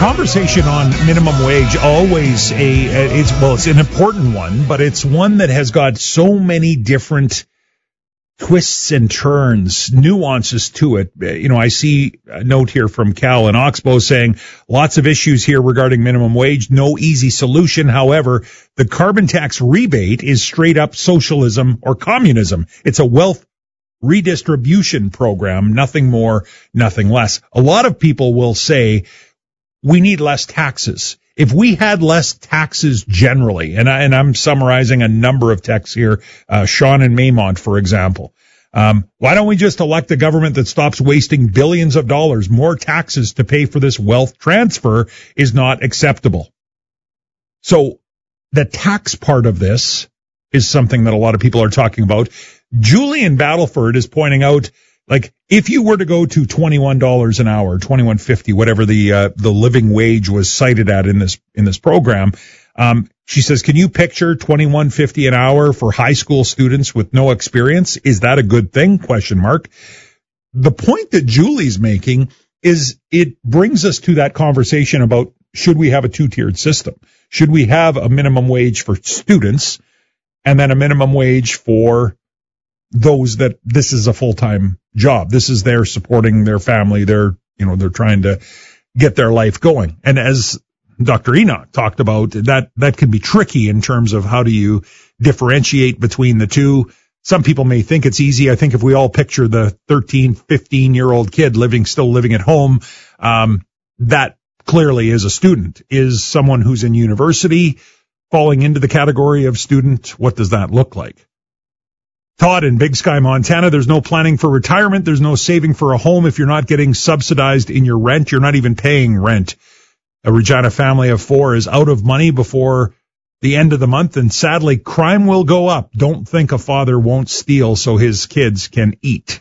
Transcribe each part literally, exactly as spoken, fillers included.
conversation on minimum wage, always a, it's, well, it's an important one, but it's one that has got so many different twists and turns, nuances to it. You know, I see a note here from Cal in Oxbow saying lots of issues here regarding minimum wage, no easy solution. However, the carbon tax rebate is straight up socialism or communism. It's a wealth redistribution program, nothing more, nothing less. A lot of people will say we need less taxes. If we had less taxes generally, and, I, and I'm summarizing a number of texts here, uh, Sean and Maymont, for example, um, why don't we just elect a government that stops wasting billions of dollars? More taxes to pay for this wealth transfer is not acceptable. So the tax part of this is something that a lot of people are talking about. Julian Battleford is pointing out, like, if you were to go to twenty-one dollars an hour, twenty-one fifty, whatever the uh, the living wage was cited at in this in this program, um, she says, can you picture twenty-one fifty an hour for high school students with no experience? Is that a good thing? Question mark. The point that Julie's making is it brings us to that conversation about, should we have a two-tiered system? Should we have a minimum wage for students and then a minimum wage for those that this is a full-time job? This is their supporting their family. They're, you know, they're trying to get their life going. And as Doctor Enoch talked about, that, that can be tricky in terms of how do you differentiate between the two. Some people may think it's easy. I think if we all picture the thirteen, fifteen year old kid living, still living at home, um, that clearly is a student. Is someone who's in university falling into the category of student? What does that look like? Todd in Big Sky, Montana, there's no planning for retirement. There's no saving for a home if you're not getting subsidized in your rent. You're not even paying rent. A Regina family of four is out of money before the end of the month, and sadly, crime will go up. Don't think a father won't steal so his kids can eat.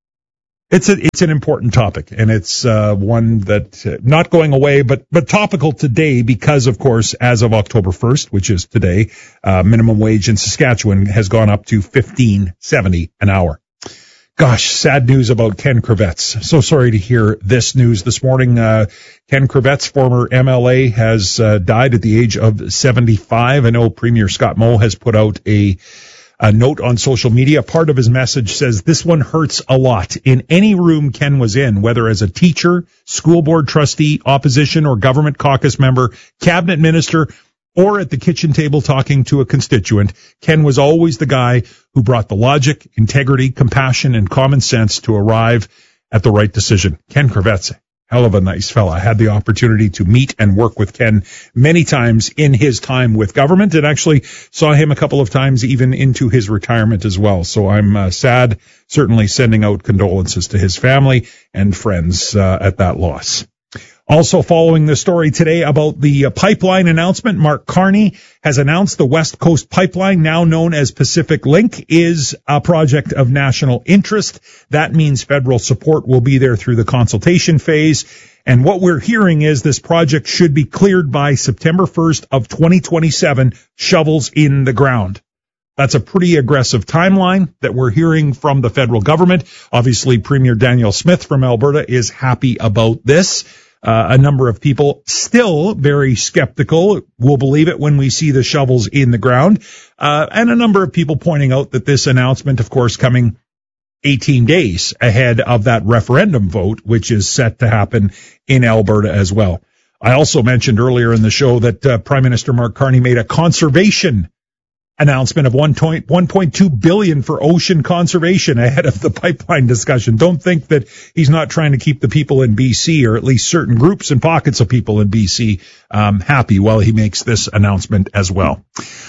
It's a, it's an important topic, and it's uh, one that uh, not going away, but but topical today because, of course, as of October first, which is today, uh, minimum wage in Saskatchewan has gone up to fifteen seventy an hour. Gosh, sad news about Ken Kravets. So sorry to hear this news this morning. Uh, Ken Kravets, former M L A, has uh, died at the age of seventy-five. I know Premier Scott Moe has put out a A note on social media. Part of his message says, this one hurts a lot. In any room Ken was in, whether as a teacher, school board trustee, opposition or government caucus member, cabinet minister, or at the kitchen table talking to a constituent, Ken was always the guy who brought the logic, integrity, compassion, and common sense to arrive at the right decision. Ken Kravets, hell of a nice fella. I had the opportunity to meet and work with Ken many times in his time with government, and actually saw him a couple of times even into his retirement as well. So I'm uh, sad, certainly sending out condolences to his family and friends uh, at that loss. Also following the story today about the uh, pipeline announcement, Mark Carney has announced the West Coast Pipeline, now known as Pacific Link, is a project of national interest. That means federal support will be there through the consultation phase. And what we're hearing is this project should be cleared by September first of twenty twenty-seven, shovels in the ground. That's a pretty aggressive timeline that we're hearing from the federal government. Obviously, Premier Danielle Smith from Alberta is happy about this. Uh, a number of people still very skeptical. We'll believe it when we see the shovels in the ground. Uh, and a number of people pointing out that this announcement, of course, coming eighteen days ahead of that referendum vote, which is set to happen in Alberta as well. I also mentioned earlier in the show that uh, Prime Minister Mark Carney made a conservation announcement of one point two billion dollars for ocean conservation ahead of the pipeline discussion. Don't think that he's not trying to keep the people in B C, or at least certain groups and pockets of people in B C, um, happy while he makes this announcement as well.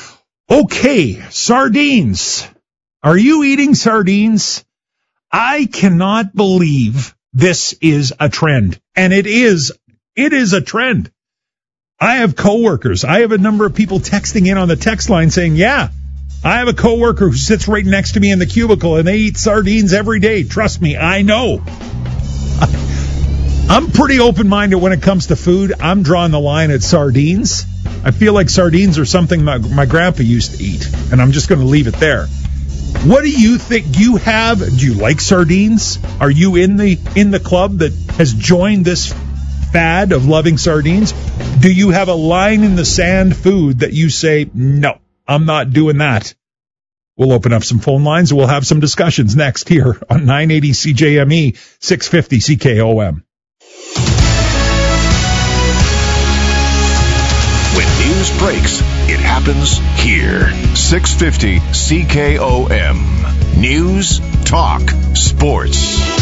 Okay, sardines. Are you eating sardines? I cannot believe this is a trend. And it is, it is a trend. I have coworkers. I have a number of people texting in on the text line saying, yeah, I have a coworker who sits right next to me in the cubicle and they eat sardines every day. Trust me, I know. I'm pretty open-minded when it comes to food. I'm drawing the line at sardines. I feel like sardines are something my, my grandpa used to eat, and I'm just going to leave it there. What do you think? Do you have, do you like sardines? Are you in the, in the club that has joined this fad of loving sardines? Do you have a line in the sand food that you say, no, I'm not doing that? We'll open up some phone lines and we'll have some discussions next here on nine eighty C J M E, six fifty C K O M. When news breaks, it happens here. six fifty C K O M. News, talk, sports.